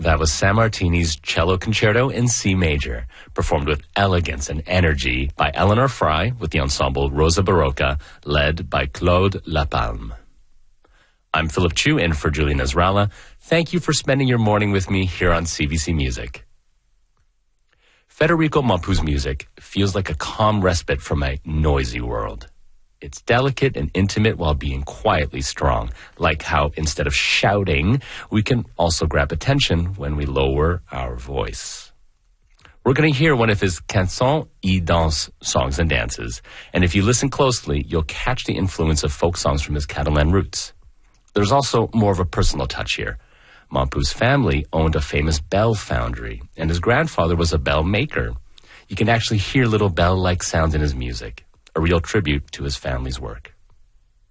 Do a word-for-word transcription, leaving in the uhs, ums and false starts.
That was Sammartini's Cello Concerto in C major, performed with elegance and energy by Eleanor Fry with the ensemble Rosa Barocca, led by Claude Lapalme. I'm Philip Chu in for Julie Nasrallah. Thank you for spending your morning with me here on C B C Music. Federico Mampu's music feels like a calm respite from my noisy world. It's delicate and intimate while being quietly strong, like how instead of shouting, we can also grab attention when we lower our voice. We're going to hear one of his chansons et danses, songs and dances, and if you listen closely, you'll catch the influence of folk songs from his Catalan roots. There's also more of a personal touch here. Mampu's family owned a famous bell foundry, and his grandfather was a bell maker. You can actually hear little bell-like sounds in his music, a real tribute to his family's work.